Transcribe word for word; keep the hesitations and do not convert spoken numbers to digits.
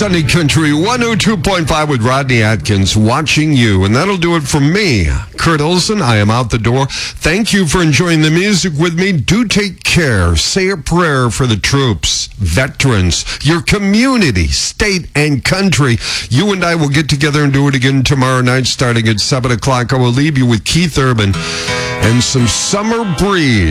Sunday Country one oh two point five with Rodney Atkins, watching you. And that'll do it for me, Kurt Olson. I am out the door. Thank you for enjoying the music with me. Do take care. Say a prayer for the troops, veterans, your community, state, and country. You and I will get together and do it again tomorrow night starting at seven o'clock. I will leave you with Keith Urban and some Summer Breeze.